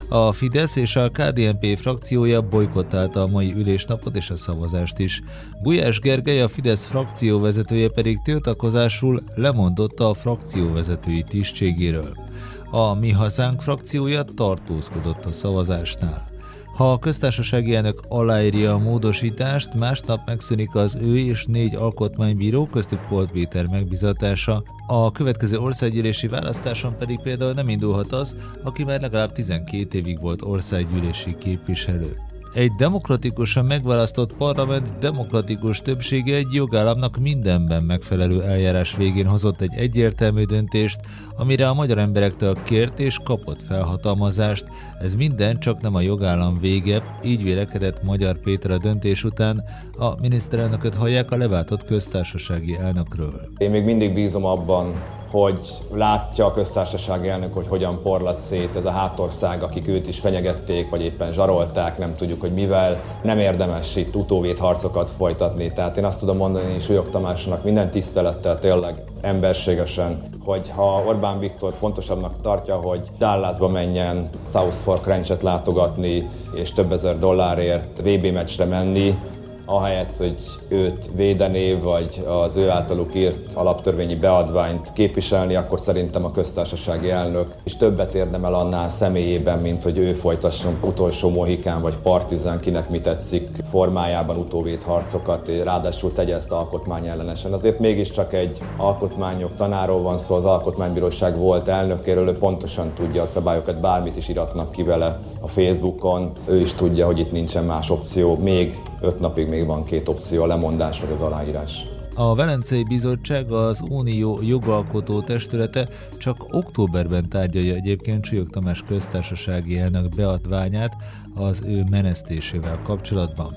A Fidesz és a KDNP frakciója bojkottálta a mai ülésnapot és a szavazást is. Gulyás Gergely, a Fidesz frakcióvezetője pedig tiltakozásul lemondott a frakcióvezetői tisztségéről. A Mi Hazánk frakciója tartózkodott a szavazásnál. Ha a köztársasági elnök aláírja a módosítást, másnap megszűnik az ő és 4 alkotmánybíró, köztük Polt Péter megbízatása. A következő országgyűlési választáson pedig például nem indulhat az, aki már legalább 12 évig volt országgyűlési képviselő. Egy demokratikusan megválasztott parlament demokratikus többsége egy jogállamnak mindenben megfelelő eljárás végén hozott egy egyértelmű döntést, amire a magyar emberektől kért és kapott felhatalmazást. Ez minden, csak nem a jogállam vége, így vélekedett Magyar Péter a döntés után. A miniszterelnököt hallják, a leváltott köztársasági elnökről. Én még mindig bízom abban, hogy látja a köztársasági elnök, hogy hogyan porlad szét ez a hátország, akik őt is fenyegették, vagy éppen zsarolták, nem tudjuk, hogy mivel. Nem érdemes itt utóvédharcokat folytatni. Tehát én azt tudom mondani Súlyog Tamásnak minden tisztelettel, tényleg emberségesen, hogy ha Orbán Viktor fontosabbnak tartja, hogy Dallasba menjen South Fork Ranchet látogatni, és több ezer dollárért VB meccsre menni, ahelyett, hogy őt védené, vagy az ő általuk írt alaptörvényi beadványt képviselni, akkor szerintem a köztársasági elnök is többet érdemel annál személyében, mint hogy ő folytasson utolsó mohikán vagy partizán, kinek mi tetszik formájában utóvédharcokat, ráadásul tegye ezt alkotmányellenesen. Azért mégiscsak egy alkotmányok tanáról van szó, az Alkotmánybíróság volt elnökéről, ő pontosan tudja a szabályokat, bármit is iratnak ki vele a Facebookon, ő is tudja, hogy itt nincsen más opció, még 5 napig még van 2 opció, a lemondás vagy az aláírás. A Velencei Bizottság, az Unió jogalkotó testülete csak októberben tárgyalja egyébként Súlyog Tamás köztársasági elnök beadványát az ő menesztésével kapcsolatban.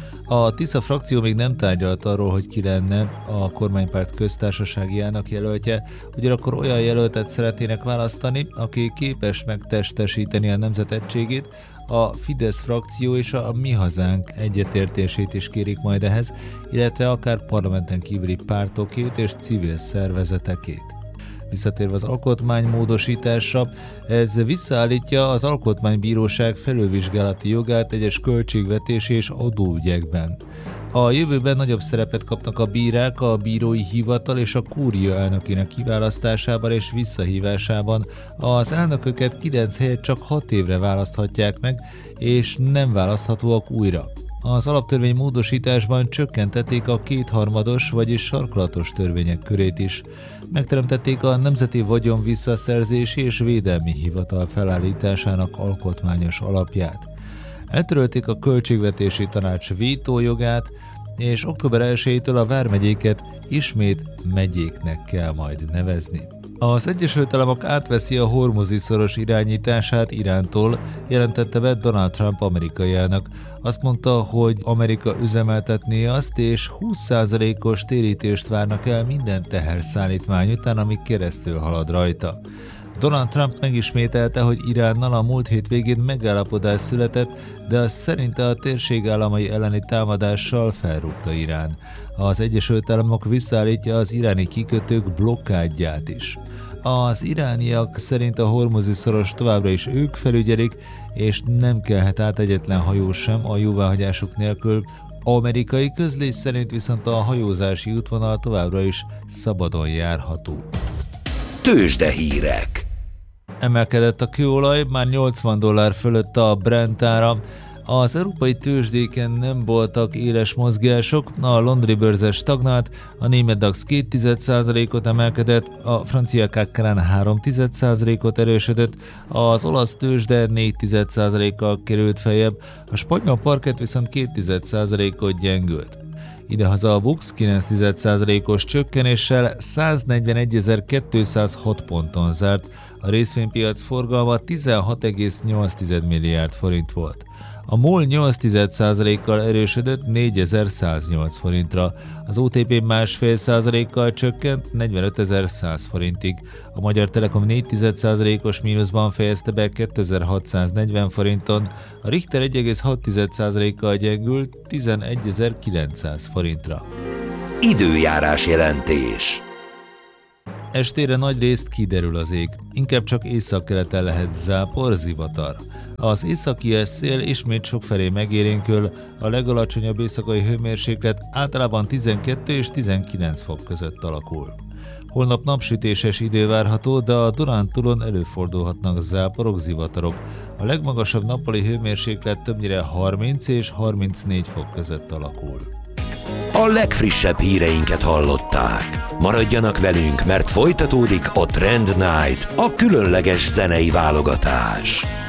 A Tisza frakció még nem tárgyalt arról, hogy ki lenne a kormánypárt köztársasági elnök jelöltje, ugyanakkor olyan jelöltet szeretnének választani, aki képes megtestesíteni a nemzet egységét. A Fidesz frakció és a Mi Hazánk egyetértését is kérik majd ehhez, illetve akár parlamenten kívüli pártokét és civil szervezetekét. Visszatérve az alkotmánymódosításra, ez visszaállítja az Alkotmánybíróság felülvizsgálati jogát egyes költségvetési és adóügyekben. A jövőben nagyobb szerepet kapnak a bírák a bírói hivatal és a kúria elnökének kiválasztásában és visszahívásában. Az elnököket 9 helyett csak 6 évre választhatják meg, és nem választhatóak újra. Az alaptörvény módosításban csökkentették a kétharmados, vagyis sarkalatos törvények körét is. Megteremtették a Nemzeti Vagyon Visszaszerzési és Védelmi Hivatal felállításának alkotmányos alapját. Eltörölték a Költségvetési Tanács vétójogát, és október 1-től a vármegyéket ismét megyéknek kell majd nevezni. Az Egyesült Államok átveszi a Hormuzi-szoros irányítását Irántól, jelentette be Donald Trump amerikai elnök. Azt mondta, hogy Amerika üzemeltetné azt, és 20%-os térítést várnak el minden teherszállítmány után, ami keresztül halad rajta. Donald Trump megismételte, hogy Iránnal a múlt hét végén megállapodás született, de az szerinte a térség államai elleni támadással felrúgta Irán. Az Egyesült Államok visszaállítja az iráni kikötők blokkádját is. Az irániak szerint a Hormuzi-szoros továbbra is ők felügyelik, és nem kelhet át egyetlen hajó sem a jóváhagyásuk nélkül. Amerikai közlés szerint viszont a hajózási útvonal továbbra is szabadon járható. Tőzsdehírek. Emelkedett a kőolaj, már $80 fölött a Brent ára. Az európai tőzsdéken nem voltak éles mozgások, a londoni bőrze stagnált, a német DAX 0,2%-ot emelkedett, a francia CAC 3,1%-ot erősödött, az olasz tőzsde 4,1%-kal került feljebb, a spanyol parkett viszont 2,1%-ot gyengült. Idehaza a Bux 9,1%-os csökkenéssel 141.206 ponton zárt, a részvénypiac forgalma 16,8 milliárd forint volt. A MOL 8,1%-kal erősödött 4108 forintra, az OTP 1,5%-kal csökkent 45.100 forintig, a Magyar Telekom 4,1%-os mínuszban fejezte be 2640 forinton, a Richter 1,6%-kal gyengült 11.900 forintra. Időjárás jelentés. Estére nagyrészt kiderül az ég, inkább csak északkeleten lehet zápor, zivatar. Az északi szél ismét sokfelé megélénkül, a legalacsonyabb éjszakai hőmérséklet általában 12 és 19 fok között alakul. Holnap napsütéses idő várható, de a Dunántúlon előfordulhatnak záporok, zivatarok. A legmagasabb nappali hőmérséklet többnyire 30 és 34 fok között alakul. A legfrissebb híreinket hallották. Maradjanak velünk, mert folytatódik a Trend Night, a különleges zenei válogatás.